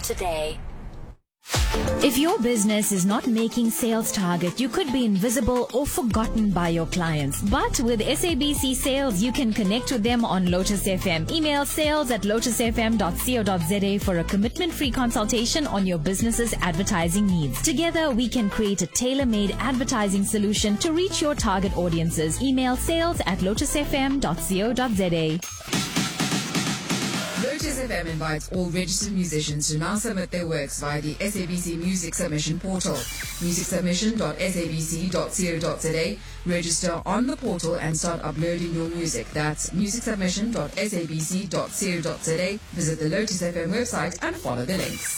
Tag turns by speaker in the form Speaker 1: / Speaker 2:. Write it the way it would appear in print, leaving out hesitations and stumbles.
Speaker 1: today.
Speaker 2: If your business is not making sales target, you could be invisible or forgotten by your clients. But with SABC Sales, you can connect with them on Lotus FM. Email sales@lotusfm.co.za for a commitment-free consultation on your business's advertising needs. Together, we can create a tailor-made advertising solution to reach your target audiences. Email sales@lotusfm.co.za.
Speaker 3: Lotus FM invites all registered musicians to now submit their works via the SABC Music Submission portal. musicsubmission.sabc.co.za. Register on the portal and start uploading your music. That's musicsubmission.sabc.co.za. Visit the Lotus FM website and follow the links.